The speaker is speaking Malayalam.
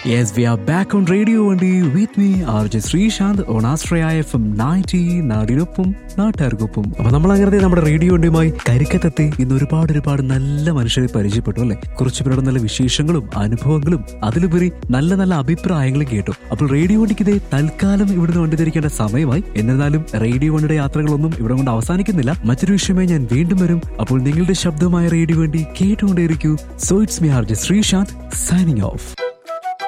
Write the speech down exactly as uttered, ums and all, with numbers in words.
Yes, we are back on Radio Vandi with me, R J Srishant, on Astraya F M ninety, നാടിനൊപ്പം നാട്ടുകാർക്കൊപ്പം. അപ്പൊ നമ്മൾ അങ്ങനെ നമ്മുടെ റേഡിയോ വണ്ടിയുമായി കരിക്കത്തെത്തി ഇന്ന് ഒരുപാട് ഒരുപാട് നല്ല മനുഷ്യരെ പരിചയപ്പെട്ടു അല്ലെ. കുറച്ചു പേരുടെ നല്ല വിശേഷങ്ങളും അനുഭവങ്ങളും അതിലുപരി നല്ല നല്ല അഭിപ്രായങ്ങളും കേട്ടു. അപ്പോൾ റേഡിയോ വണ്ടിക്ക് ഇതേ തൽക്കാലം ഇവിടുന്ന് വണ്ടി ധരിക്കേണ്ട സമയമായി. എന്നിരുന്നാലും റേഡിയോ വണ്ടിയുടെ യാത്രകളൊന്നും ഇവിടെ കൊണ്ട് അവസാനിക്കുന്നില്ല. മറ്റൊരു വിഷയമായി ഞാൻ വീണ്ടും വരും. അപ്പോൾ നിങ്ങളുടെ ശബ്ദമായ റേഡിയോ വണ്ടി കേട്ടുകൊണ്ടേയിരിക്കൂ. So it's me R J Sreesanth signing off.